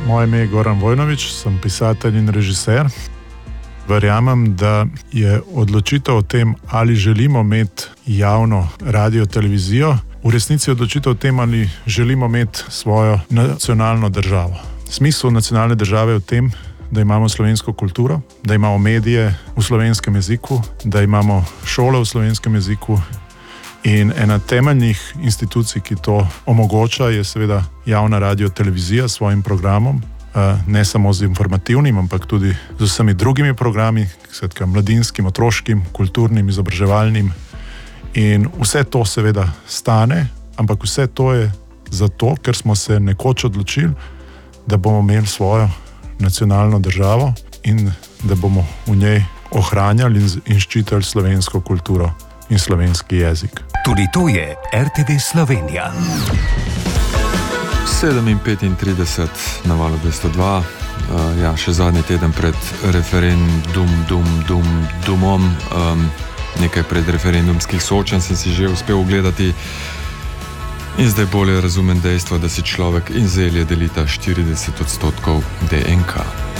Moje ime je Goran Vojnović, sem pisatelj in režiser. Verjamem, da je odločitev o tem, ali želimo imeti javno radio, televizijo, v resnici odločitev o tem, ali želimo imeti svojo nacionalno državo. Smisel nacionalne države je v tem, da imamo slovensko kulturo, da imamo medije v slovenskem jeziku, da imamo šole v slovenskem jeziku in ena temeljnih institucij, ki to omogoča, je seveda javna radio, televizija s svojim programom, ne samo z informativnim, ampak tudi z vsemi drugimi programi, skratka mladinskim, otroškim, kulturnim, izobraževalnim. In vse to seveda stane, ampak vse to je zato, ker smo se nekoč odločili, da bomo imeli svojo nacionalno državo in da bomo v njej ohranjali in ščitili slovensko kulturo in slovenski jezik. Tudi to je RTV Slovenija. 7:35 na Valu 202. Še zadnji teden pred referendumom, nekaj pred referendumskih soočenj sem si že uspel ogledati in zdaj bolje razumem dejstvo, da si človek in zelje delita 40% DNK.